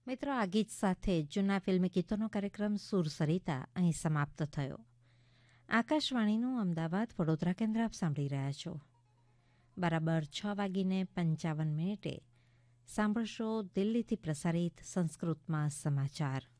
મિત્રો, આ ગીત સાથે જૂના ફિલ્મી ગીતોનો કાર્યક્રમ સુર સરિતા અહીં સમાપ્ત થયો. આકાશવાણીનું અમદાવાદ વડોદરા કેન્દ્ર આપ સાંભળી રહ્યા છો. બરાબર 6:55 સાંભળશો દિલ્હીથી પ્રસારિત સંસ્કૃતમાં સમાચાર.